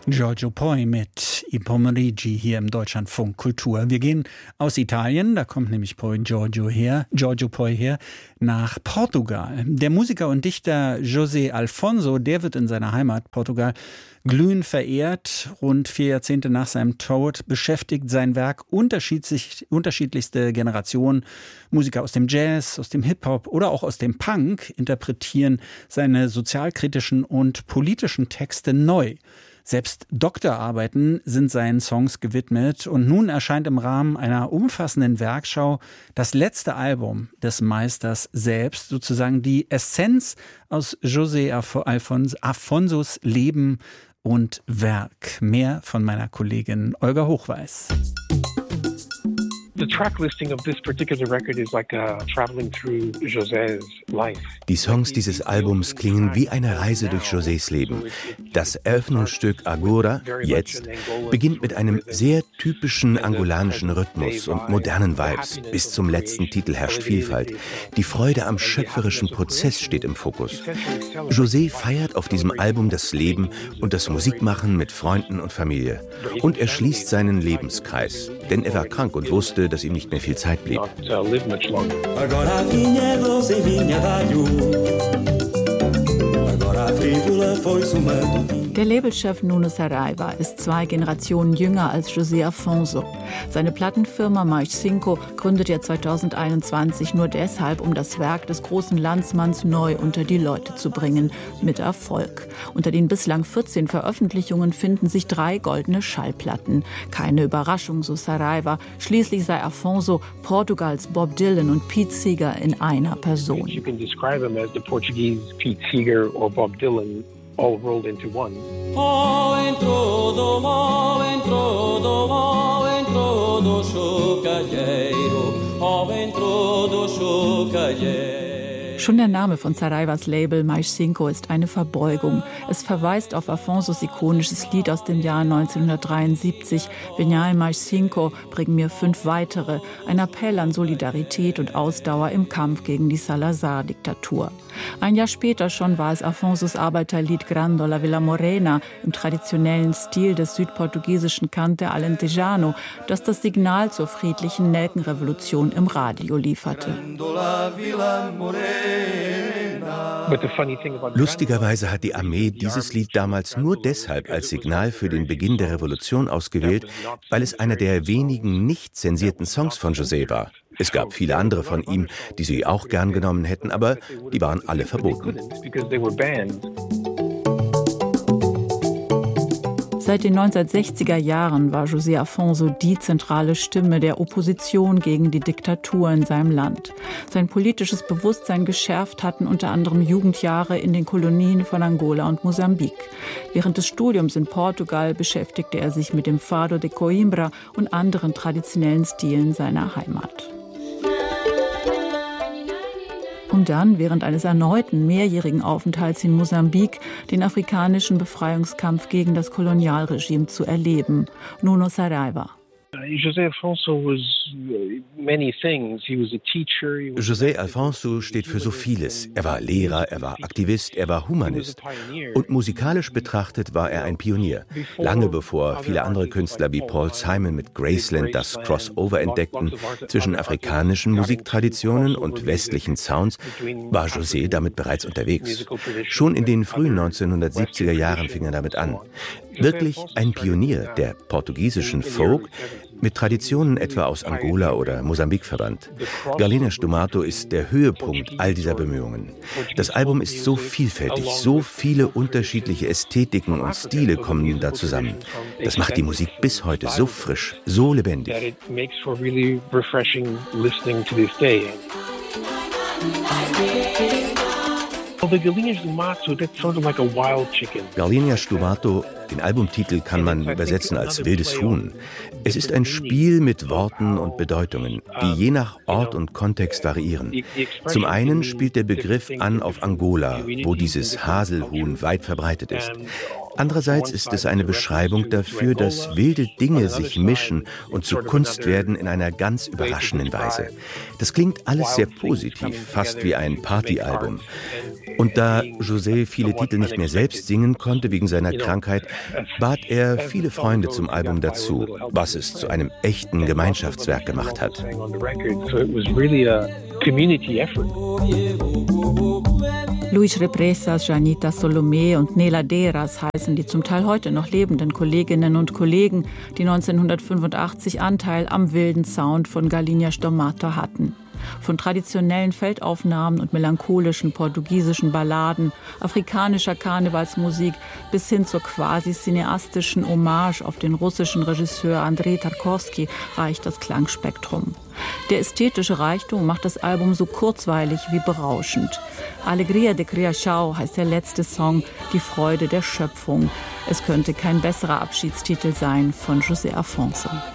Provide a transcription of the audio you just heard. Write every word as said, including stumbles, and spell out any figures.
Giorgio Poi mit I Pomeriggi hier im Deutschlandfunk Kultur. Wir gehen aus Italien, da kommt nämlich Poi Giorgio her, Giorgio Poi her, nach Portugal. Der Musiker und Dichter José Alfonso, der wird in seiner Heimat Portugal glühend verehrt. Rund vier Jahrzehnte nach seinem Tod beschäftigt sein Werk unterschiedlich, unterschiedlichste Generationen. Musiker aus dem Jazz, aus dem Hip-Hop oder auch aus dem Punk interpretieren seine sozialkritischen und politischen Texte neu. Selbst Doktorarbeiten sind seinen Songs gewidmet und nun erscheint im Rahmen einer umfassenden Werkschau das letzte Album des Meisters selbst, sozusagen die Essenz aus José Alfons, Afonsos Leben und Werk. Mehr von meiner Kollegin Olga Hochweis. The track listing of this particular record is like uh, traveling through José's life. Die Songs dieses Albums klingen wie eine Reise durch Josés Leben. Das Eröffnungsstück Agora, jetzt, beginnt mit einem sehr typischen angolanischen Rhythmus und modernen Vibes. Bis zum letzten Titel herrscht Vielfalt. Die Freude am schöpferischen Prozess steht im Fokus. José feiert auf diesem Album das Leben und das Musikmachen mit Freunden und Familie. Und er schließt seinen Lebenskreis, denn er war krank und wusste, dass ihm nicht mehr viel Zeit blieb. Der Labelchef Nuno Saraiva ist zwei Generationen jünger als José Afonso. Seine Plattenfirma Mais Cinco gründet er zweitausendeinundzwanzig nur deshalb, um das Werk des großen Landsmanns neu unter die Leute zu bringen, mit Erfolg. Unter den bislang vierzehn Veröffentlichungen finden sich drei goldene Schallplatten. Keine Überraschung, so Saraiva. Schließlich sei Afonso Portugals Bob Dylan und Pete Seeger in einer Person. You can describe him as the Portuguese Pete Seeger or Bob Dylan, all rolled into one. Schon der Name von Saraivas Label Mais Cinco ist eine Verbeugung. Es verweist auf Afonsos ikonisches Lied aus dem Jahr neunzehnhundertdreiundsiebzig, Venha Mais Cinco, bring mir fünf weitere, ein Appell an Solidarität und Ausdauer im Kampf gegen die Salazar-Diktatur. Ein Jahr später schon war es Afonsos Arbeiterlied Grandola Vila Morena im traditionellen Stil des südportugiesischen Cante Alentejano, das das Signal zur friedlichen Nelkenrevolution im Radio lieferte. Lustigerweise hat die Armee dieses Lied damals nur deshalb als Signal für den Beginn der Revolution ausgewählt, weil es einer der wenigen nicht zensierten Songs von José war. Es gab viele andere von ihm, die sie auch gern genommen hätten, aber die waren alle verboten. Seit den neunzehnhundertsechziger Jahren war José Afonso die zentrale Stimme der Opposition gegen die Diktatur in seinem Land. Sein politisches Bewusstsein geschärft hatten unter anderem Jugendjahre in den Kolonien von Angola und Mosambik. Während des Studiums in Portugal beschäftigte er sich mit dem Fado de Coimbra und anderen traditionellen Stilen seiner Heimat. Um dann während eines erneuten mehrjährigen Aufenthalts in Mosambik den afrikanischen Befreiungskampf gegen das Kolonialregime zu erleben. Nuno Saraiva. José Afonso was many things. He was a teacher. José Alfonso steht für so vieles. Er war Lehrer, er war Aktivist, er war Humanist. Und musikalisch betrachtet war er ein Pionier. Lange bevor viele andere Künstler wie Paul Simon mit Graceland das Crossover entdeckten zwischen afrikanischen Musiktraditionen und westlichen Sounds, war José damit bereits unterwegs. Schon in den frühen neunzehnhundertsiebziger Jahren fing er damit an. Wirklich ein Pionier der portugiesischen Folk, mit Traditionen etwa aus Angola oder Mosambik verwandt. Galinhas do Mato ist der Höhepunkt all dieser Bemühungen. Das Album ist so vielfältig, so viele unterschiedliche Ästhetiken und Stile kommen da zusammen. Das macht die Musik bis heute so frisch, so lebendig. Galinhas do Mato, den Albumtitel kann man übersetzen als wildes Huhn. Es ist ein Spiel mit Worten und Bedeutungen, die je nach Ort und Kontext variieren. Zum einen spielt der Begriff an auf Angola, wo dieses Haselhuhn weit verbreitet ist. Andererseits ist es eine Beschreibung dafür, dass wilde Dinge sich mischen und zu Kunst werden in einer ganz überraschenden Weise. Das klingt alles sehr positiv, fast wie ein Partyalbum. Und da José viele Titel nicht mehr selbst singen konnte wegen seiner Krankheit, bat er viele Freunde zum Album dazu, was es zu einem echten Gemeinschaftswerk gemacht hat. Luis Represas, Janita Solomé und Nela Deras heißen die zum Teil heute noch lebenden Kolleginnen und Kollegen, die neunzehnhundertfünfundachtzig Anteil am wilden Sound von Galinha Stomata hatten. Von traditionellen Feldaufnahmen und melancholischen portugiesischen Balladen, afrikanischer Karnevalsmusik bis hin zur quasi cineastischen Hommage auf den russischen Regisseur Andrei Tarkovsky reicht das Klangspektrum. Der ästhetische Reichtum macht das Album so kurzweilig wie berauschend. Alegria de Criação heißt der letzte Song, die Freude der Schöpfung. Es könnte kein besserer Abschiedstitel sein von José Afonso.